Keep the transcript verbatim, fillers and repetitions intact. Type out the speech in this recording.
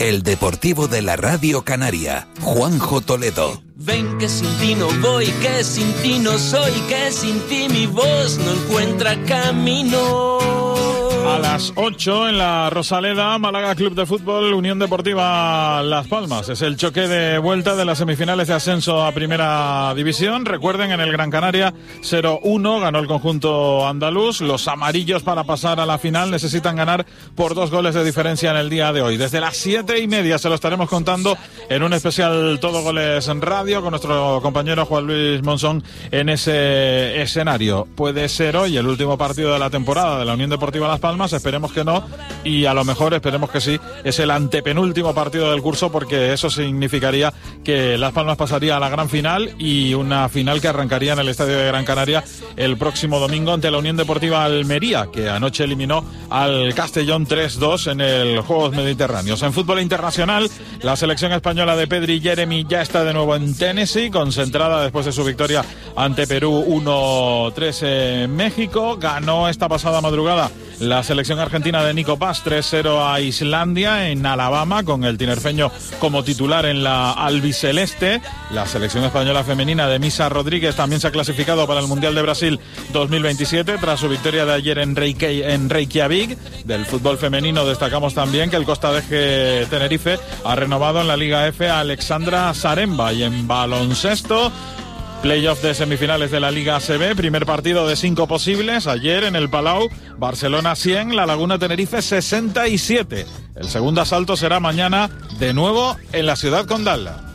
el deportivo de la Radio Canaria, Juanjo Toledo. Ven que sin ti no voy, que sin ti no soy, que sin ti mi voz no encuentra camino. A las ocho en la Rosaleda, Málaga Club de Fútbol, Unión Deportiva Las Palmas. Es el choque de vuelta de las semifinales de ascenso a Primera División. Recuerden, en el Gran Canaria cero uno ganó el conjunto andaluz. Los amarillos, para pasar a la final, necesitan ganar por dos goles de diferencia en el día de hoy. Desde las siete y media se lo estaremos contando en un especial Todo Goles en Radio con nuestro compañero Juan Luis Monzón en ese escenario. Puede ser hoy el último partido de la temporada de la Unión Deportiva Las Palmas. Esperemos que no, y a lo mejor esperemos que sí. Es el antepenúltimo partido del curso, porque eso significaría que Las Palmas pasaría a la gran final, y una final que arrancaría en el Estadio de Gran Canaria el próximo domingo ante la Unión Deportiva Almería, que anoche eliminó al Castellón tres dos en el Juegos Mediterráneos. En fútbol internacional, la selección española de Pedri Jeremy ya está de nuevo en Tennessee, concentrada después de su victoria ante Perú uno tres en México. Ganó esta pasada madrugada la selección argentina de Nico Paz tres cero a Islandia en Alabama, con el tinerfeño como titular en la albiceleste. La selección española femenina de Misa Rodríguez también se ha clasificado para el Mundial de Brasil dos mil veintisiete tras su victoria de ayer en, Reykjavik, en Reykjavik. Del fútbol femenino destacamos también que el Costa de G Tenerife ha renovado en la Liga F a Alexandra Saremba. Y en baloncesto, playoff de semifinales de la Liga A C B, primer partido de cinco posibles. Ayer en el Palau, Barcelona cien, La Laguna Tenerife sesenta y siete. El segundo asalto será mañana, de nuevo en la ciudad condal.